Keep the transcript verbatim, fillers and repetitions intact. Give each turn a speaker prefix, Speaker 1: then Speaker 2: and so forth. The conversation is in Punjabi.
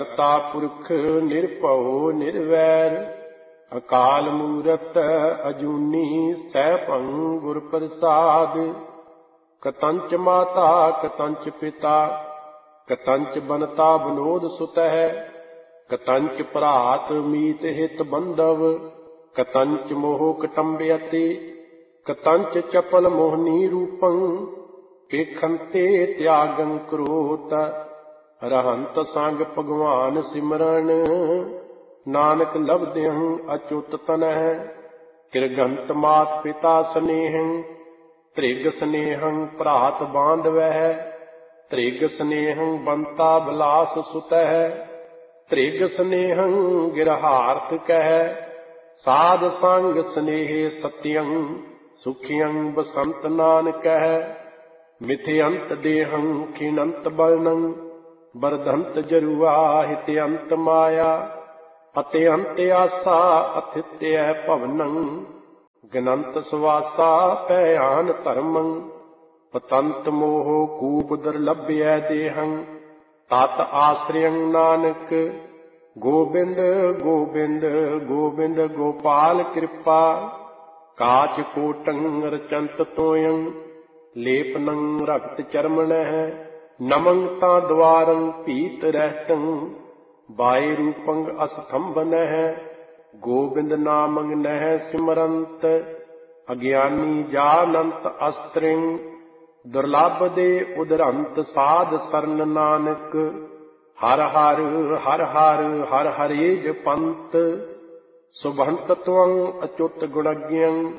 Speaker 1: ਕਰਤਾ ਪੁਰਖ ਨਿਰਭਉ ਨਿਰਵੈਰ ਅਕਾਲ ਮੂਰਤ ਅਜੂਨੀ ਸੈਭੰ ਗੁਰ ਪ੍ਰਸਾਦ। ਕਤੰਚ ਮਾਤਾ ਕਤੰਚ ਪਿਤਾ ਕਤੰਚ ਬਨਤਾ ਬਨੋਦ ਸੁਤਹਿ ਕਤੰਚ ਭਰਾਤ ਮੀਤ ਹਿਤ ਬੰਧਵ ਕਤੰਚ ਮੋਹ ਕਟੰਬਯਤੇ ਕਤੰਚ ਚਪਲ ਮੋਹਨੀ ਰੂਪੰ ਵੇਖੰਤੇ ਤਿਆਗੰ ਕਰੋਤ। ਰਹੰਤ ਸੰਗ ਭਗਵਾਨ ਸਿਮਰਨ ਨਾਨਕ ਲਭਦਿਅੰ ਅਚੁੱਤ ਤਨਹਿ। ਕਿਰਗੰਤ ਮਾਤ ਪਿਤਾ ਸਨੇਹੰ ਤ੍ਰਿਗ ਸਨੇਹੰ ਭਰਾਤ ਬਾਂਧਵਹਿ ਤ੍ਰਿਗ ਸਨੇਹੰ ਬੰਤਾ ਬਿਲਾਸ ਸੁਤਹਿ ਤ੍ਰਿਗ ਸਨੇਹੰ ਗਿਰਹਾਰਥ ਕਹਿ। ਸਾਧ ਸੰਗ ਸਨੇਹ ਸਤਿਯੰ ਸੁਖਿਯੰ ਬਸੰਤ ਨਾਨਕਹਿ। ਮਿਥਿਅੰਤ ਦੇਹੰ ਖਿਨੰਤ ਬਲਨੰ ਬਰਧੰਤ ਜਰੂਆ ਹਿਤਿਅੰਤ ਮਾਇਆ ਅਤਿਅੰਤ ਆਸਾ ਅਥਿਤਯ ਭਵਨੰ ਗਨੰਤ ਸਵਾਸਾ ਭੈਆਨ ਧਰਮੰ। ਪਤੰਤ ਮੋਹ ਕੂਪ ਦੁਰਲਭਯ ਦੇਹੰ ਤਤ ਆਸਰਿਯੰ ਨਾਨਕ। ਗੋਬਿੰਦ ਗੋਬਿੰਦ ਗੋਬਿੰਦ ਗੋਪਾਲ ਕਿਰਪਾ ਕਾਚ ਕੋਟੰ ਰਚੰਤ ਤੋਯੰ ਲੇਪਨੰ ਰਕਤ ਚਰਮਣਹਿ। ਨਮੰ ਤਾਂ ਦਵਾਰੰ ਭੀਤ ਰਹਿਤੰ ਬਾਏ ਰੂਪੰ ਅਸਥੰਭਨਹਿ। ਗੋਬਿੰਦ ਨਾਮੰ ਨਹਿ ਸਿਮਰੰਤ ਅਗਿਆਨੀ ਜਾਨੰਤ ਅਸਤ੍ਰਿੰ ਦੁਰਲਭ ਦੇ ਉਦਰੰਤ ਸਾਧ ਸਰਨ ਨਾਨਕ। ਹਰ ਹਰ ਹਰ ਹਰ ਹਰ ਹਰੇ ਜਪੰਤ ਸੁਭੰਤ ਤਵੰ ਅਚੁੱਤ ਗੁਣਗਿਅੰ